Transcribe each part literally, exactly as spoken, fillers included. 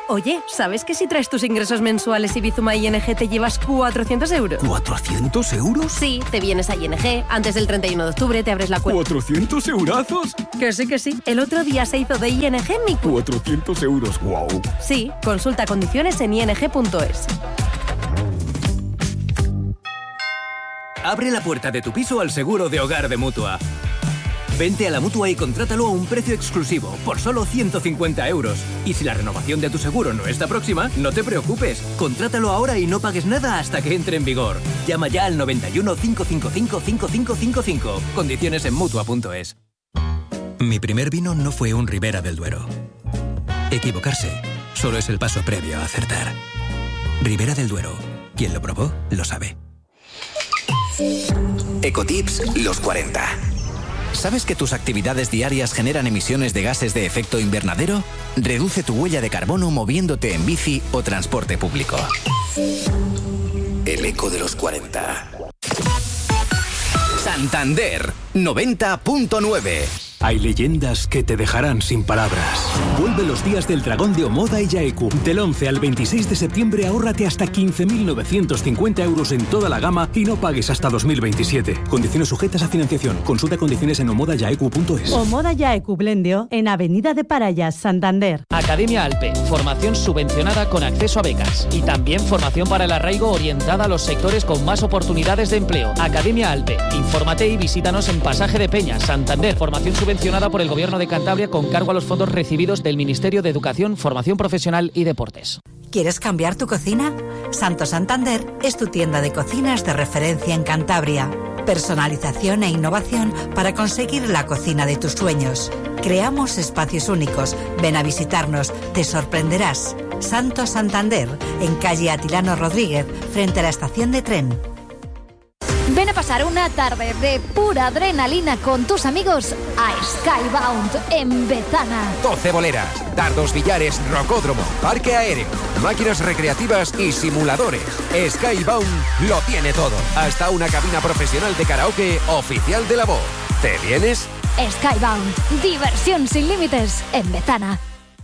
Oye, ¿sabes que si traes tus ingresos mensuales y Bizuma I N G te llevas cuatrocientos euros? ¿cuatrocientos euros? Sí, te vienes a I N G, antes del treinta y uno de octubre te abres la cuenta. ¿cuatrocientos eurazos? Que sí, que sí. El otro día se hizo de I N G mi cuenta. cuatrocientos euros, wow. Sí, consulta condiciones en i n g punto es. Abre la puerta de tu piso al seguro de hogar de Mutua. Vente a la Mutua y contrátalo a un precio exclusivo, por solo ciento cincuenta euros. Y si la renovación de tu seguro no está próxima, no te preocupes. Contrátalo ahora y no pagues nada hasta que entre en vigor. Llama ya al noventa y uno, cinco cinco cinco, cinco cinco cinco cinco. Condiciones en Mutua punto es. Mi primer vino no fue un Ribera del Duero. Equivocarse solo es el paso previo a acertar. Ribera del Duero. Quien lo probó, lo sabe. Ecotips los cuarenta. ¿Sabes que tus actividades diarias generan emisiones de gases de efecto invernadero? Reduce tu huella de carbono moviéndote en bici o transporte público. El eco de los cuarenta. Santander noventa punto nueve. Hay leyendas que te dejarán sin palabras. Vuelve los días del dragón de Omoda y Yaeku. Del once al veintiséis de septiembre ahórrate hasta quince mil novecientos cincuenta euros en toda la gama y no pagues hasta dos mil veintisiete. Condiciones sujetas a financiación. Consulta condiciones en omoda yaeku punto es. Omoda Yaeku Blendio en Avenida de Parayas, Santander. Academia Alpe, formación subvencionada con acceso a becas. Y también formación para el arraigo orientada a los sectores con más oportunidades de empleo. Academia Alpe, infórmate y visítanos en Pasaje de Peña, Santander. Formación subvencionada por el Gobierno de Cantabria con cargo a los fondos recibidos del Ministerio de Educación, Formación Profesional y Deportes. ¿Quieres cambiar tu cocina? Santo Santander es tu tienda de cocinas de referencia en Cantabria. Personalización e innovación para conseguir la cocina de tus sueños. Creamos espacios únicos. Ven a visitarnos, te sorprenderás. Santo Santander, en calle Atilano Rodríguez, frente a la estación de tren. Ven a pasar una tarde de pura adrenalina con tus amigos a Skybound en Bezana. doce boleras, dardos, billares, rocódromo, parque aéreo, máquinas recreativas y simuladores. Skybound lo tiene todo. Hasta una cabina profesional de karaoke oficial de la voz. ¿Te vienes? Skybound, diversión sin límites en Bezana.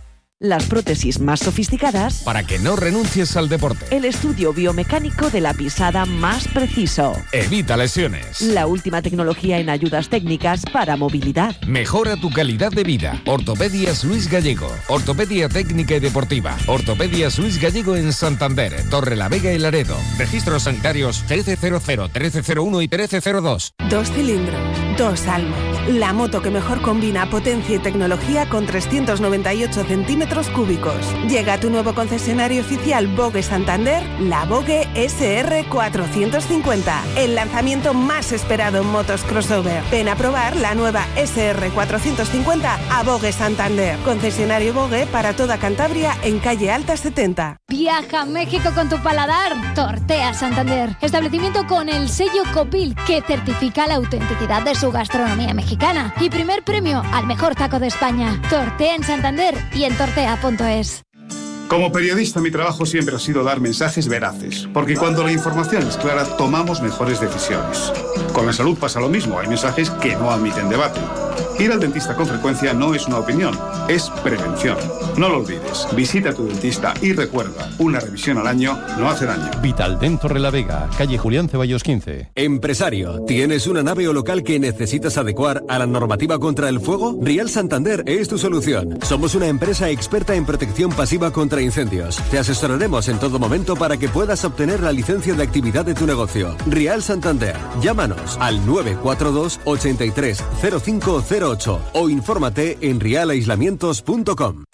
Las prótesis más sofisticadas para que no renuncies al deporte. El estudio biomecánico de la pisada más preciso. Evita lesiones. La última tecnología en ayudas técnicas para movilidad. Mejora tu calidad de vida. Ortopedias Luis Gallego. Ortopedia técnica y deportiva. Ortopedias Luis Gallego en Santander, Torrelavega y Laredo. Registros sanitarios trece cero cero, trece cero uno y trece cero dos. Dos cilindros, dos almas. La moto que mejor combina potencia y tecnología con trescientos noventa y ocho centímetros cúbicos. Llega a tu nuevo concesionario oficial Vogue Santander, la Vogue S R cuatrocientos cincuenta, el lanzamiento más esperado en motos crossover. Ven a probar la nueva S R cuatrocientos cincuenta a Vogue Santander, concesionario Vogue para toda Cantabria en calle Alta setenta. Viaja a México con tu paladar. Tortea Santander, establecimiento con el sello Copil que certifica la autenticidad de su gastronomía mexicana y primer premio al mejor taco de España. Tortea en Santander y en tortea punto es. Como periodista, mi trabajo siempre ha sido dar mensajes veraces, porque cuando la información es clara, tomamos mejores decisiones. Con la salud pasa lo mismo, hay mensajes que no admiten debate. Ir al dentista con frecuencia no es una opinión, es prevención. No lo olvides, visita a tu dentista y recuerda, una revisión al año no hace daño. Vitaldent Torrelavega, calle Julián Ceballos quince. Empresario, ¿tienes una nave o local que necesitas adecuar a la normativa contra el fuego? Rial Santander es tu solución. Somos una empresa experta en protección pasiva contra incendios. Te asesoraremos en todo momento para que puedas obtener la licencia de actividad de tu negocio. Rial Santander, llámanos al nueve cuatro dos, ochenta y tres, cero cinco cero ocho o infórmate en rial aislamientos punto com.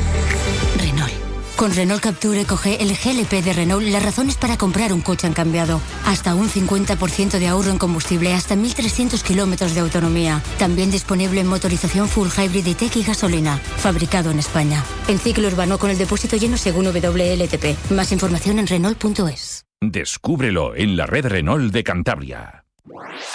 Renault. Con Renault Capture Eco-G, el G L P de Renault, las razones para comprar un coche han cambiado. Hasta un cincuenta por ciento de ahorro en combustible, hasta mil trescientos kilómetros de autonomía. También disponible en motorización full hybrid y tech y gasolina. Fabricado en España. En ciclo urbano con el depósito lleno según W L T P. Más información en Renault punto es. Descúbrelo en la red Renault de Cantabria.